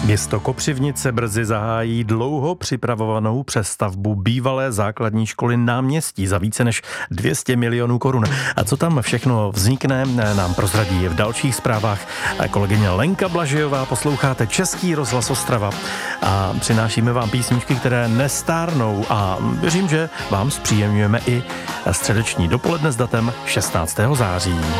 Město Kopřivnice brzy zahájí dlouho připravovanou přestavbu bývalé základní školy Náměstí za více než 200 milionů korun. A co tam všechno vznikne, nám prozradí v dalších zprávách kolegyně Lenka Blažejová. Posloucháte Český rozhlas Ostrava a přinášíme vám písničky, které nestárnou, a věřím, že vám zpříjemňujeme i středeční dopoledne s datem 16. září.